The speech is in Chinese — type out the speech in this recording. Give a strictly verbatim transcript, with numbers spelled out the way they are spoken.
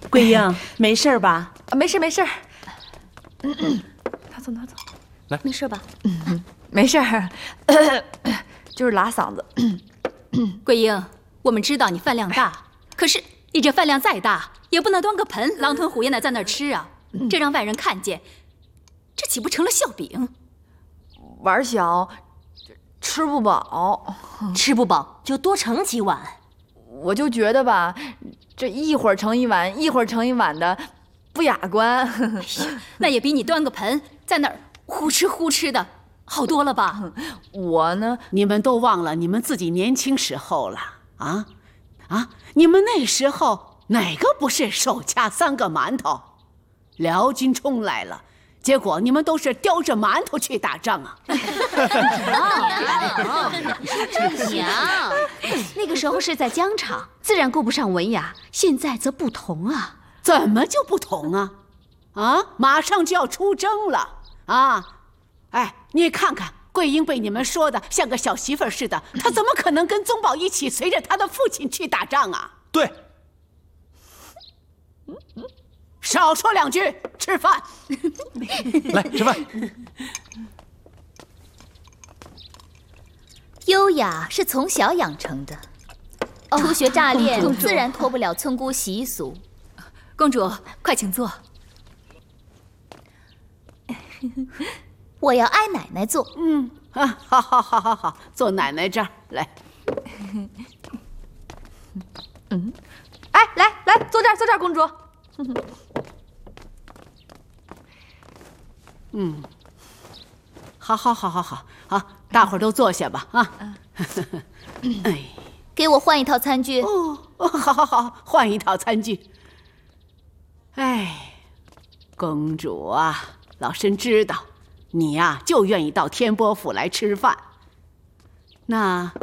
桂英，没事吧？ 啊，没事没事。拿走拿走， 来， 没事吧？ 嗯，没事儿，就是拉嗓子。 桂英，我们知道你饭量大，可是你这饭量再大，也不能端个盆狼吞虎咽的在那儿吃啊！这让外人看见，这岂不成了笑柄？ 碗小，吃不饱， 吃不饱就多盛几碗。 我就觉得吧，这一会儿盛一碗，一会儿盛一碗的，不雅观。 哎呀，那也比你端个盆在那儿呼吃呼吃的好多了吧？ 我呢， 你们都忘了你们自己年轻时候了啊啊！你们那时候哪个不是手掐三个馒头？辽军冲来了。结果你们都是叼着馒头去打仗啊！ 娘，那个时候是在疆场，自然顾不上文雅，现在则不同啊。 怎么就不同啊？啊，马上就要出征了啊！哎，你看看桂英被你们说的像个小媳妇似的，她怎么可能跟宗保一起随着她的父亲去打仗啊？ 对。 少说两句，吃饭。 来吃饭。 优雅是从小养成的，初学乍练，自然脱不了村姑习俗。 公主，快请坐。 我要挨奶奶坐。 嗯啊，好好好好好，坐奶奶这儿来。 嗯，哎，来来，坐这儿，坐这儿，公主。 嗯，好，好，好，好，好，好，大伙儿都坐下吧啊！ 哎，给我换一套餐具。 哦，哦，好，好，好，换一套餐具。哎，公主啊，老身知道你呀、啊、就愿意到天波府来吃饭，那